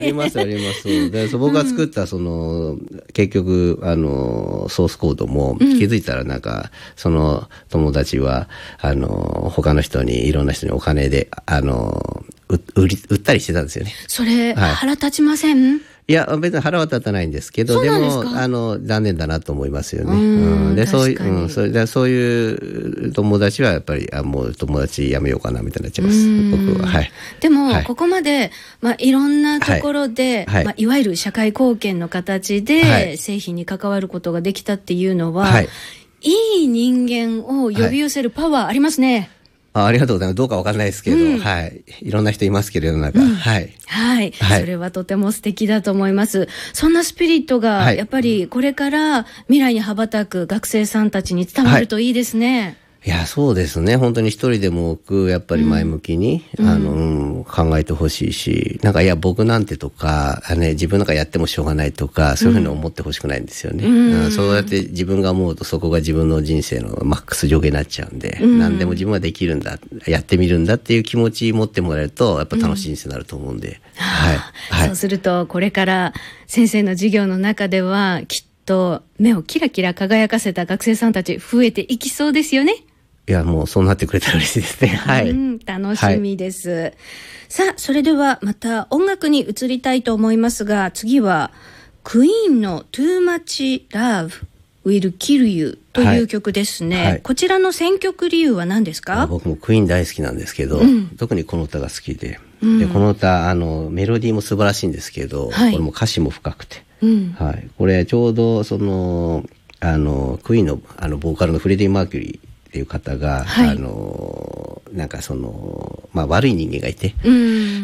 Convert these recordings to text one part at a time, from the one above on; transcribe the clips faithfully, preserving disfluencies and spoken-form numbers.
ありますあります。で僕が作ったその、うん、結局あのソースコードも気づいたらなんか、うん、その友達はあの他の人にいろんな人にお金であの売り売ったりしてたんですよね。 それ、はい、腹立ちません？ いや別に腹は立たないんですけど、でもあの残念だなと思いますよね。うん、でそういう、うん、それでそういう友達はやっぱりあもう友達やめようかなみたいになっちゃいます。僕は、はい。 でも、はい、ここまでまあいろんなところで、はいまあ、いわゆる社会貢献の形で、はい、製品に関わることができたっていうのは、はい、いい人間を呼び寄せるパワーありますね。はいあ, ありがとうございます。どうかわかんないですけど、うん、はい。いろんな人いますけれど、なんか、うん、はい。 はい。はい。それはとても素敵だと思います。そんなスピリットが、やっぱりこれから未来に羽ばたく学生さんたちに伝わるといいですね。はいいや、そうですね。本当に一人でも多く、やっぱり前向きに、うん、あの、うん、考えてほしいし、なんか、いや、僕なんてとか、あね、自分なんかやってもしょうがないとか、そういうふうに思ってほしくないんですよね。うんうん、そうやって自分が思うと、そこが自分の人生のマックス上限になっちゃうんで、うん、何でも自分はできるんだ、やってみるんだっていう気持ち持ってもらえると、やっぱ楽しい人生になると思うんで。うん、はい。 はい。そうすると、これから先生の授業の中では、きっと目をキラキラ輝かせた学生さんたち増えていきそうですよね。 いや、もうそうなってくれたら嬉しいですね。はい。 うん、楽しみです。はい、さあ、それではまた音楽に移りたいと思いますが、次はクイーンの Too Much Love Will Kill You という曲ですね。はいはい、こちらの選曲理由は何ですか？ 僕もクイーン大好きなんですけど、うん、特にこの歌が好きで、うん、でこの歌あのメロディーも素晴らしいんですけど、はい、これも歌詞も深くて、うんはい、これちょうどそのあのクイーンのあのボーカルのフレディ・マーキュリーっていう方が、はい、あのなんかその、まあ、悪い人間がいて、うん、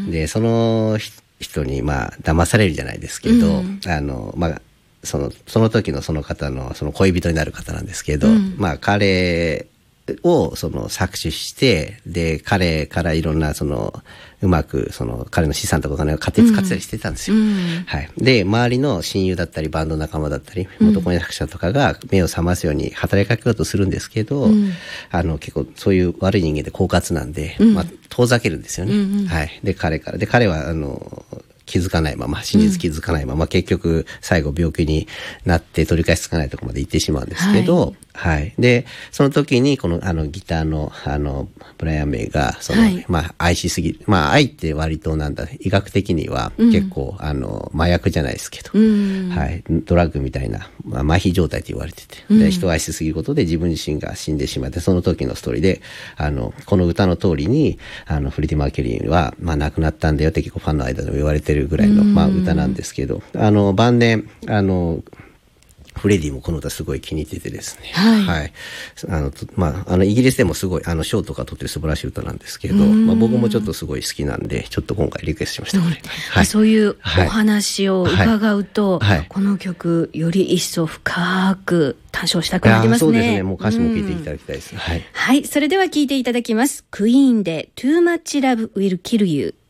でその人にまあ騙されるじゃないですけど、うん、あのまあそのその時のその方のその恋人になる方なんですけど、うん、まあ彼をその搾取してで彼からいろんなそのうまくその彼の資産とかお金を勝手に使ってたりしてたんですよ、うんはい、で周りの親友だったりバンド仲間だったり元婚約者とかが目を覚ますように働きかけようとするんですけど、うん、あの結構そういう悪い人間で狡猾なんで、うんまあ、遠ざけるんですよね、うんうんはい、で彼からで彼はあの気づかないまま真実気づかないまま、うん、結局最後病気になって取り返しつかないところまで行ってしまうんですけど、はいはい、でその時にこのあのギターのあのブライアン・メイがその、はい、まあ愛しすぎまあ愛って割となんだ医学的には結構、うん、あの麻薬じゃないですけど、うんはい、ドラッグみたいな、まあ、麻痺状態と言われてて、うん、で人を愛しすぎることで自分自身が死んでしまってその時のストーリーであのこの歌の通りにあのフレディ・マーキュリーは、まあ、亡くなったんだよって結構ファンの間でも言われてるぐらいの、まあ、歌なんですけどあの晩年あのフレディもこの歌すごい気に入っててですね。はい。はい、あの、まあ、あの、イギリスでもすごい、あの、賞とか取ってる素晴らしい歌なんですけど、まあ、僕もちょっとすごい好きなんで、ちょっと今回リクエストしました、これ。 はい、そういうお話を伺うと、はいはい、この曲、より一層深く鑑賞したくなりますね。 そうですね。もう歌詞も聴いていただきたいです。はい。 はい。それでは聴いていただきます。クイーンで Too Much Love Will Kill You。